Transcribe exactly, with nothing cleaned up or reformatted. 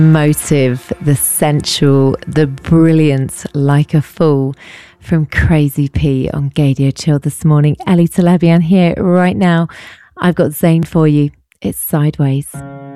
Motive, the sensual, the brilliance, like a fool from Crazy P on Gaydio Chill this morning. Ellie Talebian here right now. I've got Zayn for you. It's Sideways.